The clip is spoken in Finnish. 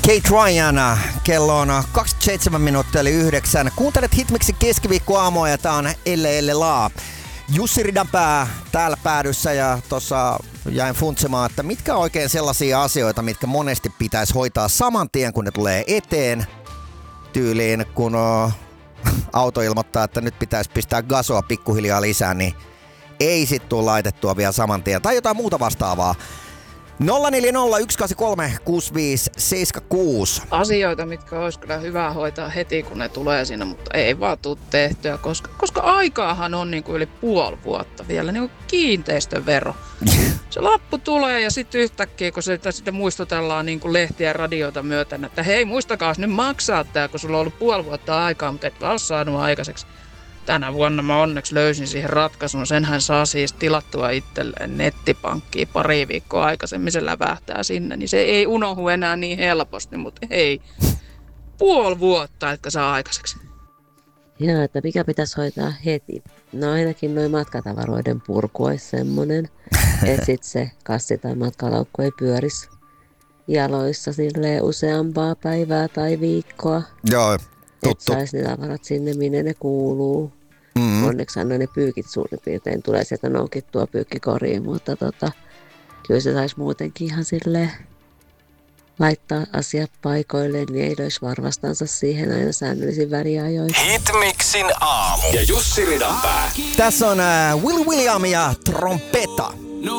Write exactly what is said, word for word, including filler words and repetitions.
Kate Ryan, kello on kaksikymmentäseitsemän minuuttia eli yhdeksän. Kuuntelet Hitmixin keskiviikkoaamua ja tää on Elle Elle Laa. Jussi Ridanpää täällä päädyssä ja tossa jäin funtsemaan, että mitkä on oikein sellaisia asioita, mitkä monesti pitäisi hoitaa saman tien, kun ne tulee eteen. Tyyliin, kun auto ilmoittaa, että nyt pitäisi pistää gasoa pikkuhiljaa lisää, niin ei sit tule laitettua vielä saman tien. Tai jotain muuta vastaavaa. nolla neljä nolla yksi kahdeksan kolme kuusi viisi seitsemän kuusi. Asioita, mitkä olisi kyllä hyvä hoitaa heti, kun ne tulee siinä, mutta ei vaan tule tehtyä, koska, koska aikaahan on niin kuin yli puoli vuotta vielä, niin kuin kiinteistövero. Se lappu tulee ja sitten yhtäkkiä, kun sitä sitten muistutellaan niin kuin lehtiä ja radioita myöten, että hei, muistakaa nyt maksaa tämä, kun sulla on ollut puoli vuotta aikaa, mutta et ole saanut aikaiseksi. Tänä vuonna mä onneksi löysin siihen ratkaisun. Senhän saa siis tilattua itselleen nettipankkiin pari viikkoa aikaisemmin. Se lävähtää sinne, niin se ei unohdu enää niin helposti, mutta hei, puoli vuotta, etkä saa aikaiseksi. Joo, että mikä pitäisi hoitaa heti? No ainakin noin matkatavaroiden purku olisi semmoinen, että sitten se kassi tai matkalaukku ei pyörisi jaloissa silleen useampaa päivää tai viikkoa. Joo, tuttu. Että saisi ne tavarat sinne, minne ne kuuluu. Mm-hmm. Onneksi aina ne pyykit suurin piirtein tulee sieltä noukittua pyykkikoriin, mutta tota, kyllä se saisi muutenkin ihan silleen laittaa asiat paikoilleen, niin ei löisi varvastansa siihen aina säännöllisin väriajoin. Hitmixin aamu ja Jussi Ridanpää. Tässä on äh, Willy William ja Trompeta.